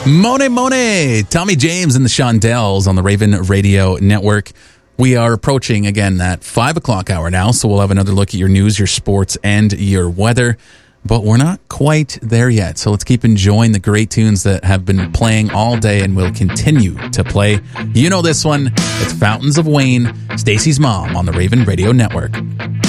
Monet, Tommy James and the Shondells on the Raven Radio Network. We are approaching, again, that 5 o'clock hour now, so we'll have another look at your news, your sports, and your weather. But we're not quite there yet, so let's keep enjoying the great tunes that have been playing all day and will continue to play. You know this one. It's Fountains of Wayne, Stacy's Mom on the Raven Radio Network.